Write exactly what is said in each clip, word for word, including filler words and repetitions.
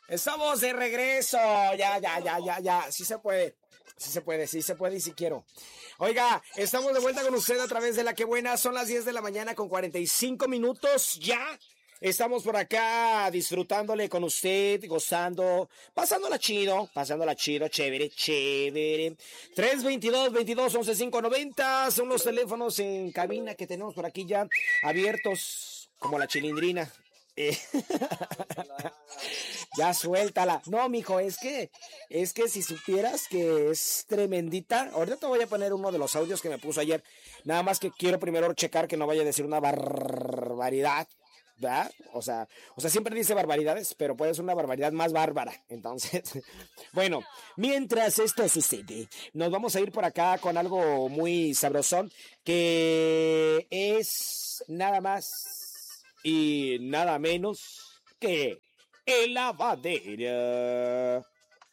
Estamos de regreso. Ya, ya, ya, ya, ya. Sí se puede. Sí se puede, sí se puede y si quiero. Oiga, estamos de vuelta con usted a través de La Que Buena. Son las diez de la mañana con cuarenta y cinco minutos ya. Estamos por acá disfrutándole con usted, gozando, pasándola chido, pasándola chido, chévere, chévere. tres veintidós, veintidós, once, cinco, noventa son los teléfonos en cabina que tenemos por aquí ya abiertos como la chilindrina. Eh, ya suéltala. No, mijo, es que, es que si supieras que es tremendita. Ahorita te voy a poner uno de los audios que me puso ayer. Nada más que quiero primero checar que no vaya a decir una barbaridad. ¿Verdad? O sea, o sea, siempre dice barbaridades, pero puede ser una barbaridad más bárbara. Entonces, bueno, mientras esto sucede, nos vamos a ir por acá con algo muy sabrosón, que es nada más y nada menos que el lavadero.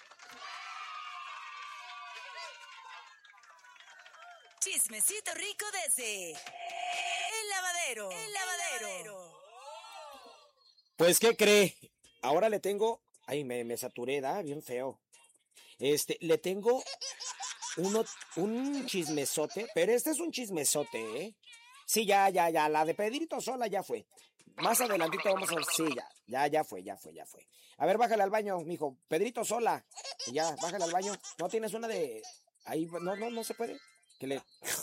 Chismecito rico desde el lavadero. El lavadero. Pues, ¿qué cree? Ahora le tengo... Ay, me, me saturé, da, bien feo. Este, le tengo uno, un chismesote, pero este es un chismesote, ¿eh? Sí, ya, ya, ya, la de Pedrito Sola ya fue. Más adelantito vamos a ver, sí, ya, ya, ya fue, ya fue, ya fue. A ver, bájale al baño, mijo. Pedrito Sola, ya, bájale al baño. ¿No tienes una de... Ahí, no, no, no se puede? Que le...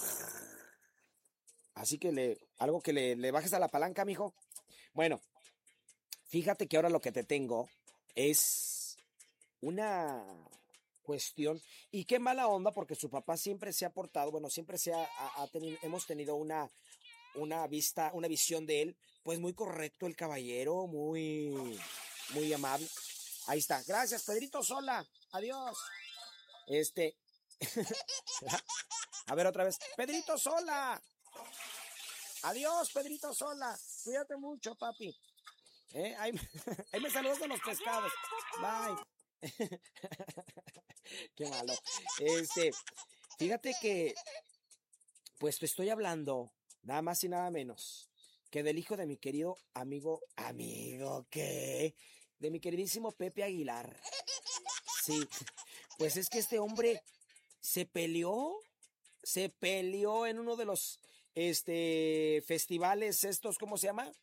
Así que le... Algo que le, le bajes a la palanca, mijo. Bueno... Fíjate que ahora lo que te tengo es una cuestión, y qué mala onda, porque su papá siempre se ha portado, bueno, siempre se ha, ha, ha tenido, hemos tenido una, una vista, una visión de él, pues muy correcto el caballero, muy, muy amable. Ahí está, gracias, Pedrito Sola, adiós. Este, a ver otra vez, Pedrito Sola, adiós, Pedrito Sola, cuídate mucho, papi. ¿Eh? Ahí, ahí me saludas de los pescados. Bye. Qué malo. Este, fíjate que, pues te estoy hablando, nada más y nada menos, que del hijo de mi querido amigo, amigo, ¿qué? De mi queridísimo Pepe Aguilar. Sí, pues es que este hombre se peleó, se peleó en uno de los, este, festivales estos, ¿cómo se llama?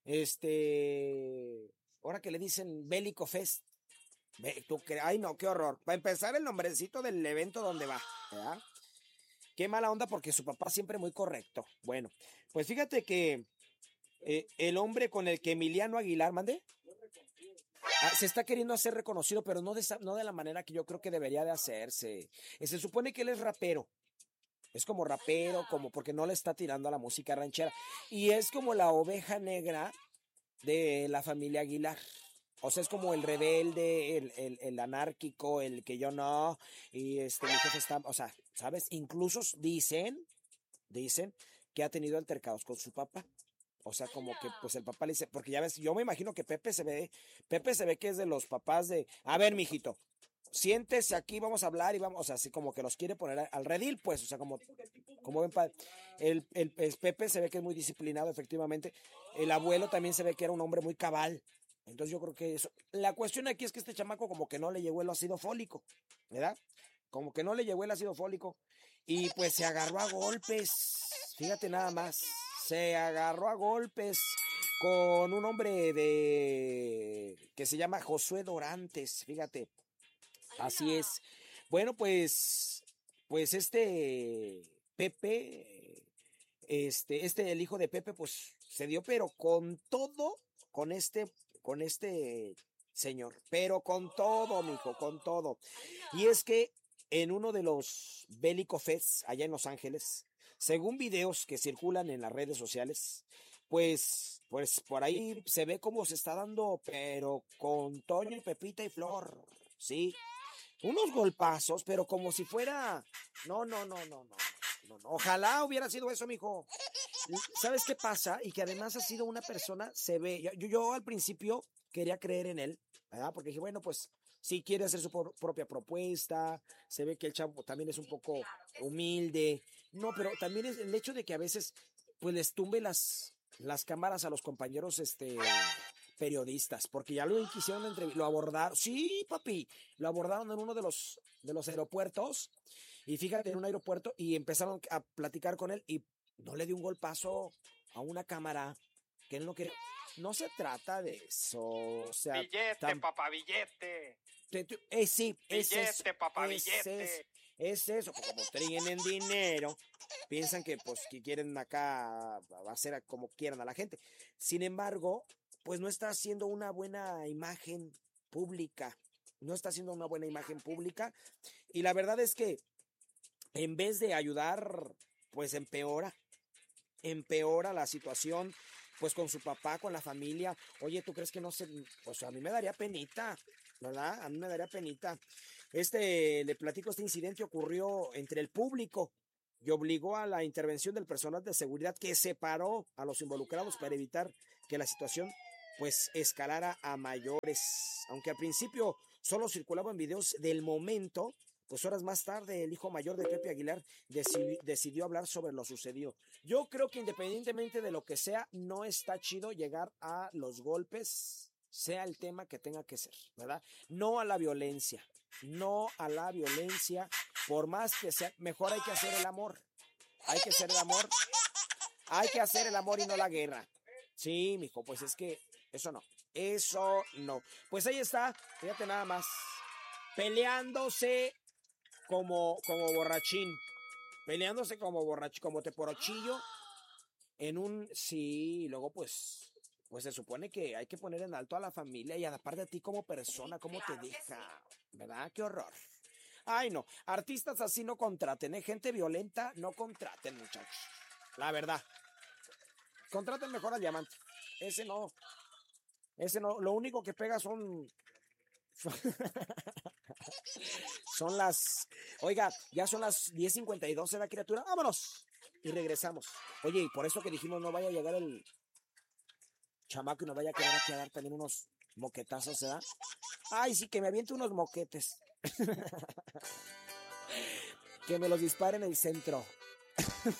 Este, ahora que le dicen Bélico Fest. Ve, tú cre- Ay, no, qué horror. Para empezar, el nombrecito del evento donde va, ¿verdad? Qué mala onda porque su papá siempre muy correcto. Bueno, pues fíjate que eh, el hombre con el que Emiliano Aguilar, ¿mande? Ah, se está queriendo hacer reconocido, pero no de, esa- no de la manera que yo creo que debería de hacerse. Eh, Se supone que él es rapero. Es como rapero, como porque no le está tirando a la música ranchera. Y es como la oveja negra de la familia Aguilar. O sea, es como el rebelde, el, el, el anárquico, el que yo no. Y este, mi jefe está, o sea, ¿sabes? Incluso dicen, dicen que ha tenido altercados con su papá. O sea, como que pues el papá le dice, porque ya ves, yo me imagino que Pepe se ve, Pepe se ve que es de los papás de, a ver, mijito, siéntese aquí, vamos a hablar y vamos, o sea, así como que los quiere poner al redil, pues, o sea, como, como ven, pa- el, el, el Pepe se ve que es muy disciplinado, efectivamente. El abuelo también se ve que era un hombre muy cabal. Entonces yo creo que eso, la cuestión aquí es que este chamaco como que no le llegó el ácido fólico, ¿verdad? Como que no le llegó el ácido fólico y pues se agarró a golpes, fíjate nada más, se agarró a golpes con un hombre de que se llama Josué Dorantes, fíjate. Así es. Bueno, pues, pues este Pepe, este, este, el hijo de Pepe, pues se dio, pero con todo, con este, con este señor, pero con todo, mijo, con todo. Y es que en uno de los Bélico Fest allá en Los Ángeles, según videos que circulan en las redes sociales, pues, pues por ahí se ve cómo se está dando, pero con Toño y Pepita y Flor, sí. Unos golpazos, pero como si fuera. No, no, no, no, no. No, no. Ojalá hubiera sido eso, mijo. ¿Sabes qué pasa? Y que además ha sido una persona, se ve. Yo, yo, yo al principio quería creer en él, ¿verdad? Porque dije, bueno, pues sí quiere hacer su por- propia propuesta. Se ve que el chavo también es un poco humilde. No, pero también es el hecho de que a veces, pues les tumbe las, las cámaras a los compañeros, este periodistas, porque ya lo quisieron entrevistar, lo abordaron, sí, papi, lo abordaron en uno de los, de los aeropuertos, y fíjate, en un aeropuerto, y empezaron a platicar con él, y no le dio un golpazo a una cámara, que él no quería. No se trata de eso, o sea... Billete, tan, papá, billete. te, te, eh, sí, es billete, eso, papá, es, billete. Es, es eso, porque como tienen dinero, piensan que pues que quieren acá hacer como quieran a la gente. Sin embargo, pues no está haciendo una buena imagen pública, no está haciendo una buena imagen pública, y la verdad es que en vez de ayudar, pues empeora, empeora la situación, pues con su papá, con la familia. Oye, ¿tú crees que no se...? Pues a mí me daría penita, ¿verdad? A mí me daría penita. Este, le platico, este incidente ocurrió entre el público y obligó a la intervención del personal de seguridad que separó a los involucrados para evitar que la situación, pues, escalara a mayores. Aunque al principio solo circulaban videos del momento, pues horas más tarde el hijo mayor de Pepe Aguilar decidió, decidió hablar sobre lo sucedido. Yo creo que independientemente de lo que sea, no está chido llegar a los golpes, sea el tema que tenga que ser, ¿verdad? No a la violencia, no a la violencia, por más que sea, mejor hay que hacer el amor, hay que hacer el amor, hay que hacer el amor y no la guerra. Sí, mijo, pues es que eso no, eso no. Pues ahí está, fíjate nada más, peleándose como, como borrachín, peleándose como borrachín, como teporochillo, en un, sí, y luego pues, pues se supone que hay que poner en alto a la familia y aparte a ti como persona, cómo te deja, ¿verdad? Qué horror. Ay, no, artistas así no contraten, ¿eh? Gente violenta no contraten, muchachos, la verdad. Contraten mejor al Diamante, ese no, ese no, lo único que pega son... Son las... Oiga, ya son las diez cincuenta y dos, ¿eh, la criatura? ¡Vámonos! Y regresamos. Oye, y por eso que dijimos no vaya a llegar el chamaco y nos vaya a quedar aquí a dar también unos moquetazos, ¿verdad? Ay, sí, que me aviente unos moquetes. Que me los dispare en el centro.